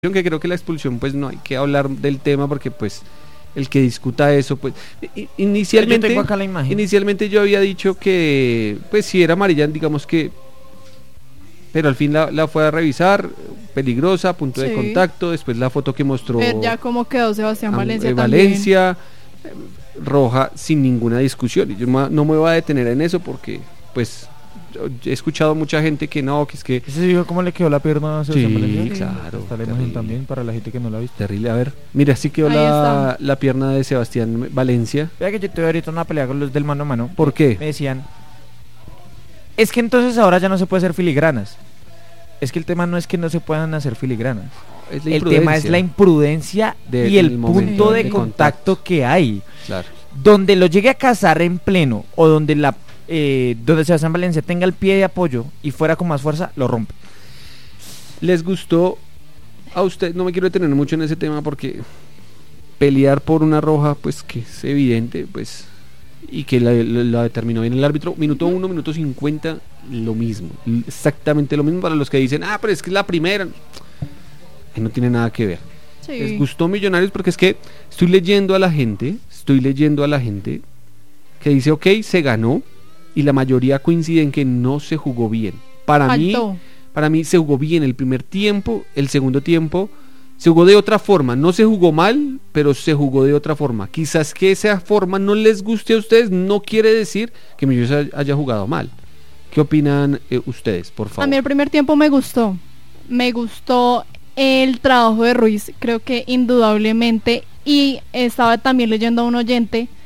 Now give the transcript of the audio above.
que creo que la expulsión pues no hay que hablar del tema porque pues el que discuta eso pues inicialmente yo tengo acá la imagen. Inicialmente yo había dicho que pues si era amarilla digamos que, pero al fin la fue a revisar, peligrosa, punto de contacto, después la foto que mostró ver ya cómo quedó Sebastián Valencia Valencia roja sin ninguna discusión, y yo no me voy a detener en eso porque pues he escuchado mucha gente que no, que es que... ¿Ese vio cómo le quedó la pierna a Sebastián Valencia? Sí, claro. Está la imagen también para la gente que no la ha visto. Terrible, a ver. Mira, así quedó la pierna de Sebastián Valencia. Vea que yo tuve ahorita una pelea con los del mano a mano. ¿Por qué? Me decían, es que entonces ahora ya no se puede hacer filigranas. Es que el tema no es que no se puedan hacer filigranas. El tema es la imprudencia y el punto de contacto que hay. Claro. Donde lo llegue a cazar en pleno o donde donde Sebastián Valencia tenga el pie de apoyo y fuera con más fuerza, lo rompe. ¿Les gustó a usted? No me quiero detener mucho en ese tema porque pelear por una roja, pues que es evidente, pues, y que la determinó bien el árbitro. Minuto 1, minuto 50, lo mismo. Exactamente lo mismo para los que dicen, pero es que es la primera. No tiene nada que ver. Sí. Les gustó Millonarios porque es que estoy leyendo a la gente que dice, ok, se ganó, y la mayoría coincide en que no se jugó bien. Para mí se jugó bien el primer tiempo, el segundo tiempo se jugó de otra forma, no se jugó mal, pero se jugó de otra forma. Quizás que esa forma no les guste a ustedes, no quiere decir que Millonarios haya jugado mal. ¿Qué opinan ustedes, por favor? A mí el primer tiempo me gustó el trabajo de Ruiz, creo que indudablemente, y estaba también leyendo a un oyente